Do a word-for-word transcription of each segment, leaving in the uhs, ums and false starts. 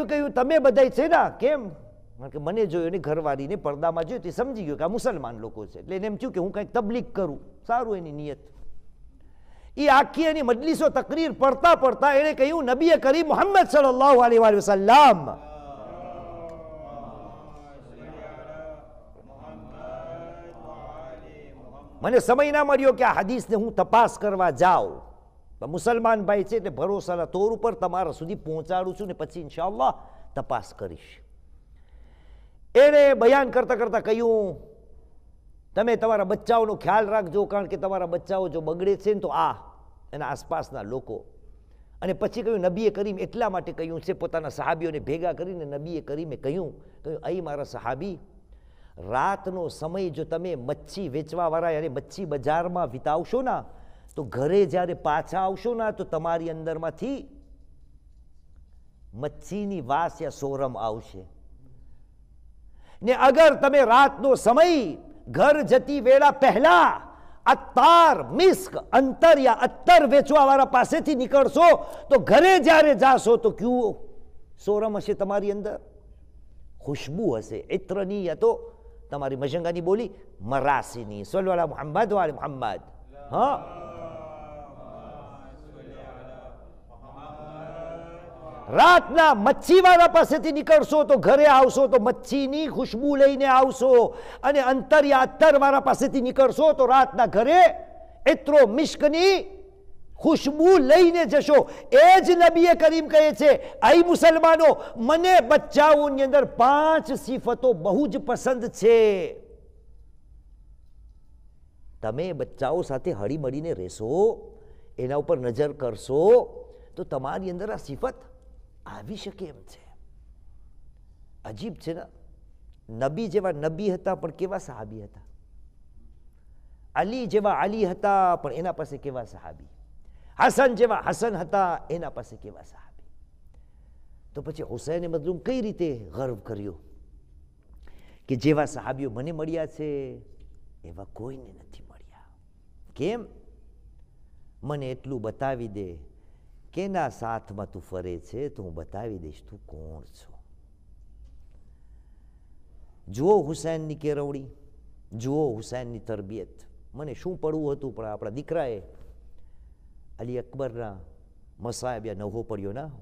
કહ્યું કહ્યું તમે બધા છે ને કેમ? કે મને જોયું એની ઘરવાળીને પડદામાં જોયું તે સમજી ગયો કે આ મુસલમાન લોકો છે, એટલે એને એમ થયું કે હું કંઈક તબલીગ કરું. સારું એની નિયત. એ આખી એની મજલિસો તકરીર પડતા પડતા એને કહ્યું નબી કરીમ મુહમ્મદ સલ્લલ્લાહુ અલૈહિ વસલ્લમ મને સમય ના મળ્યો કે આ હદીસને હું તપાસ કરવા જાઉં. મુસલમાન ભાઈ છે એટલે ભરોસાના તોર ઉપર તમારા સુધી પહોંચાડું છું ને પછી ઇન્શાઅલ્લાહ તપાસ કરીશ. એને બયાન કરતા કરતા કહ્યું તમે તમારા બચ્ચાઓનો ખ્યાલ રાખજો, કારણ કે તમારા બચ્ચાઓ જો બગડે છે ને તો આ એના આસપાસના લોકો. અને પછી કહ્યું નબીએ કરીમ એટલા માટે કહ્યું છે, પોતાના સહાબીઓને ભેગા કરીને નબીએ કરીમે કહ્યું કહ્યું અહીં મારા સહાબી, રાતનો સમય જો તમે મચ્છી વેચવાવાળા અને મચ્છી બજારમાં વિતાવશો ને તો ઘરે જ્યારે પાછા આવશો ને તો તમારી અંદરમાંથી મચ્છીની વાસ યા સોરમ આવશે. ને અગર તમે રાતનો સમય ઘર જતી વેળા પહેલા અત્તાર મિસ્ક અંતર યા અત્તર વેચવા વાળા પાસેથી નીકળશો તો ઘરે જ્યારે જાશો તો ક્યું સોરમ હશે તમારી અંદર? ખુશ્બુ હશે. ઇત્રની યા તો તમારી મશંગાની બોલી મરાસીની. સલ્લલ્લાહુ અલા મુહમ્મદ વ આલે મુહમ્મદ. હા, રાતના મચ્છીવાળા પાસેથી નીકળશો તો ઘરે આવશો તો મચ્છીની ખુશ્બુ લઈને આવશો, અને અંતર યા અત્તર વાળા પાસેથી નીકળશો તો રાતના ઘરે ઇત્રો મિશ્કની ખુશ્બુ લઈને જશો. એ જ નબીએ કરીમ કહે છે આઈ મુસલમાનો, મને બચ્ચાઓની અંદર પાંચ સિફતો બહુ જ પસંદ છે. તમે બચ્ચાઓ સાથે હળી મળીને રહેશો, એના ઉપર નજર કરશો તો તમારી અંદર આ સિફત આવી શકે એમ છે. અજીબ છે ને. નબી જેવા નબી હતા પણ કેવા સહાબી હતા. અલી જેવા અલી હતા પણ એના પાસે કેવા સહાબી. હસન જેવા હસન હતા એના પાસે કેવા સહાબી. તો પછી હુસૈને મઝલૂમ કઈ રીતે ગર્વ કર્યો કે જેવા સહાબીઓ મને મળ્યા છે એવા કોઈને નથી મળ્યા. કેમ? મને એટલું બતાવી દે કેના સાથમાં તું ફરે છે તો હું બતાવી દઈશ તું કોણ છો. જુઓ હુસૈનની કેળવણી, જુઓ હુસૈનની તરબિયત. મને શું પડવું હતું પણ આપણા દીકરાએ અલી અકબરના મસાયબ યા નવહો પડ્યો ના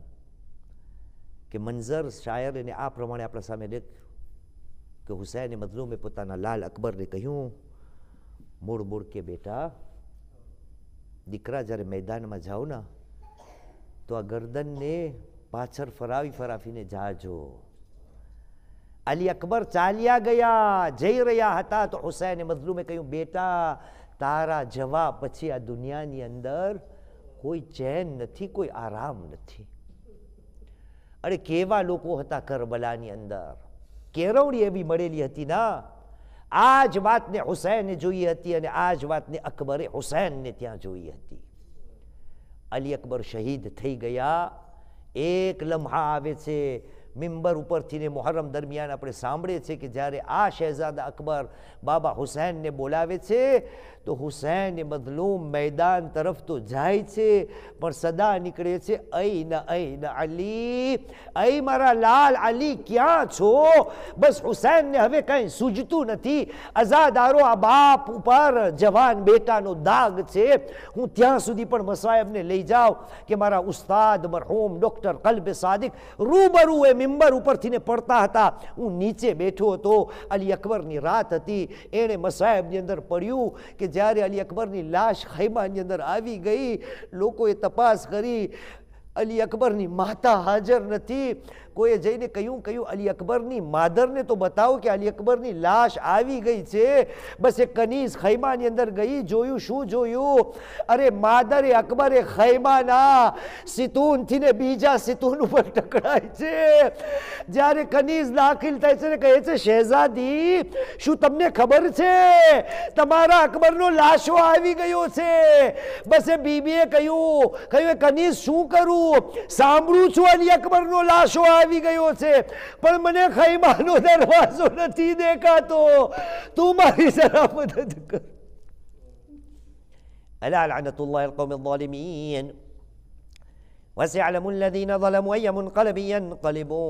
કે મંઝર શાયર એને આ પ્રમાણે આપણા સામે લખ્યું કે હુસૈન મઝલૂમે પોતાના લાલ અકબરને કહ્યું, મૂળ મૂળ કે બેટા દીકરા જ્યારે મેદાનમાં જાઓ ને તો આ ગરદનને પાછળ ફરાવી ફરાવીને જાજો. અલી અકબર ચાલ્યા ગયા, જઈ રહ્યા હતા તો હુસૈન મઝલૂમે કહ્યું બેટા તારા જવા પછી આ દુનિયાની અંદર કોઈ ચેન નથી, કોઈ આરામ નથી. અરે કેવા લોકો હતા કરબલાની અંદર, કેળવણી એવી મળેલી હતી ના. આ જ વાતને હુસૈને જોઈ હતી અને આ જ વાતને અકબરે હુસૈનને ત્યાં જોઈ હતી. અલી અકબર શહીદ થઈ ગયા. એક લમ્હા આવે છે મિંબર ઉપરથી ને મુહર્રમ દરમિયાન આપણે સાંભળે છે કે જ્યારે આ શહેઝાદા અકબર બાબા હુસૈનને બોલાવે છે તો હુસૈન મઝલૂમ મેદાન તરફ તો જાય છે પણ સદા નીકળે છે અઈન અઈન અલી, અઈ મારા લાલ અલી ક્યાં છો? બસ હુસૈનને હવે કંઈ સૂઝતું નથી. અઝાદારો આ બાપ ઉપર જવાન બેટાનો દાગ છે. હું ત્યાં સુધી પણ મસાયબને લઈ જાઉં કે મારા ઉસ્તાદ મરહૂમ ડોક્ટર કલ્બે સાદિક રૂબરૂ એ મિંબર ઉપરથી ને પડતા હતા. હું નીચે બેઠો હતો. અલી અકબરની રાત હતી. એણે મસાયબની અંદર પડ્યું કે જ્યારે અલી અકબરની લાશ ખૈમાની અંદર આવી ગઈ, લોકોએ તપાસ કરી, અલી અકબરની માતા હાજર નથી. કોઈએ જઈને કહ્યું કહ્યું અલી અકબરની માદરને તો બતાવો કે અલી અકબરની લાશ આવી ગઈ છે. બસ એ કનીઝ ખૈમાની અંદર ગઈ, જોયું. શું જોયું? અરે માદરે અકબરે ખૈમાના સિતૂનથી ને બીજા સિતૂન ઉપર ટકરાય છે. જ્યારે કનીઝ દાખિલ થાય છે ને કહે છે શહેઝાદી શું તમને ખબર છે તમારા અકબરનો લાશો આવી ગયો છે? બસ એ બીબીએ કહ્યું કહ્યું કનીઝ શું કરું? સાંભળું છું અલી અકબરનો લાશો આવી ગયો છે પણ મને ખૈમાનો દરવાજો નથી દેખાતો. તું મારી જરા મદદ કર. અલા લઅનતુલ્લાહ અલકૌમ અઝ્ઝાલિમીન. وسيعلم الذين ظلموا أي منقلب ينقلبون.